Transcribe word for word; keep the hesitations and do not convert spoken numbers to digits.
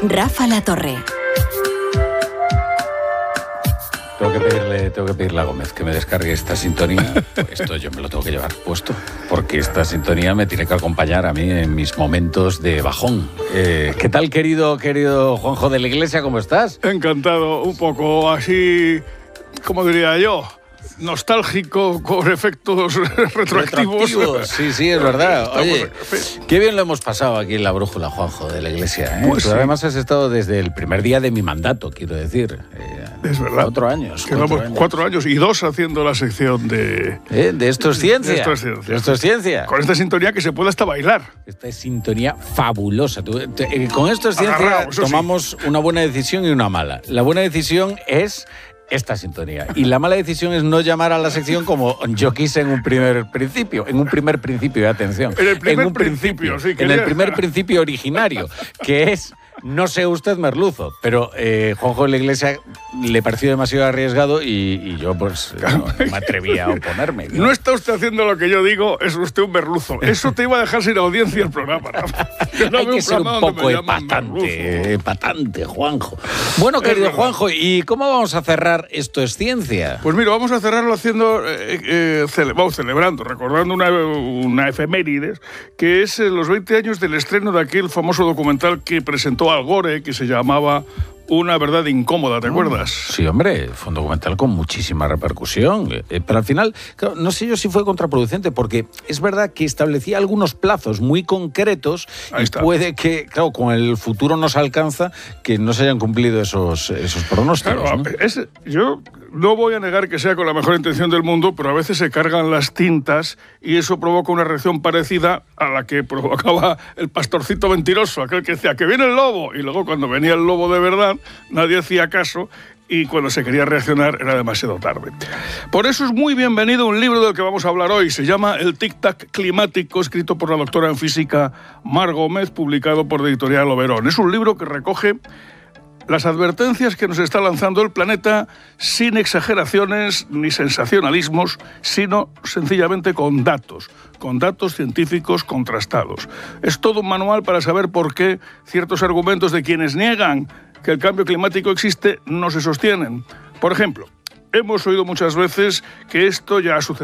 Rafa La Torre. Tengo que pedirle, tengo que pedirle a Gómez que me descargue esta sintonía. Esto yo me lo tengo que llevar puesto, porque esta sintonía me tiene que acompañar a mí en mis momentos de bajón. Eh, ¿Qué tal, querido, querido Juanjo de la Iglesia? ¿Cómo estás? Encantado, un poco así, como diría yo, nostálgico, con efectos retroactivos. retroactivos. Sí, sí, es verdad. Oye, qué bien lo hemos pasado aquí en la brújula, Juanjo de la Iglesia, ¿eh? Pues Tú sí. además has estado desde el primer día de mi mandato, quiero decir. Eh, Es verdad. Cuatro años. Llevamos Cuatro años. cuatro años y dos haciendo la sección de... ¿Eh? De esto es ciencia. De esto es ciencia. De esto es ciencia. Con esta sintonía que se puede hasta bailar. Esta es sintonía fabulosa. Tú, te, eh, con esto es ciencia, Agarrado, eso tomamos sí. una buena decisión y una mala. La buena decisión es esta sintonía. Y la mala decisión es no llamar a la sección como yo quise en un primer principio. En un primer principio, de atención. En el primer en un principio, sí, En quería- el primer principio originario, que es... No sé usted merluzo, pero eh, Juanjo de la Iglesia le pareció demasiado arriesgado y, y yo pues no, no me atreví a oponerme. No está usted haciendo lo que yo digo, es usted un merluzo. Eso te iba a dejar sin audiencia el programa, Rafa. Yo no Hay veo que un ser un programa donde poco me llaman epatante, merluzo. epatante, Juanjo. Bueno, querido verdad. Juanjo, ¿y cómo vamos a cerrar Esto es Ciencia? Pues mira, vamos a cerrarlo haciendo, eh, eh, cele- vamos celebrando, recordando una, una efemérides, que es eh, los veinte años del estreno de aquel famoso documental que presentó Al Gore, que se llamaba Una verdad incómoda, ¿te acuerdas? Sí, hombre, fue un documental con muchísima repercusión, eh, pero al final, claro, no sé yo si fue contraproducente, porque es verdad que establecía algunos plazos muy concretos Ahí y está. puede que, claro, con el futuro nos alcanza que no se hayan cumplido esos, esos pronósticos. Claro, ¿no? es- yo no voy a negar que sea con la mejor intención del mundo, pero a veces se cargan las tintas y eso provoca una reacción parecida a la que provocaba el pastorcito mentiroso, aquel que decía que viene el lobo, y luego cuando venía el lobo de verdad nadie hacía caso y cuando se quería reaccionar era demasiado tarde. Por eso es muy bienvenido un libro del que vamos a hablar hoy. Se llama El Tic-Tac Climático, escrito por la doctora en física Mar Gómez, publicado por Editorial Oberón. Es un libro que recoge las advertencias que nos está lanzando el planeta sin exageraciones ni sensacionalismos, sino sencillamente con datos, con datos científicos contrastados. Es todo un manual para saber por qué ciertos argumentos de quienes niegan que el cambio climático existe no se sostienen. Por ejemplo, hemos oído muchas veces que esto ya ha sucedido.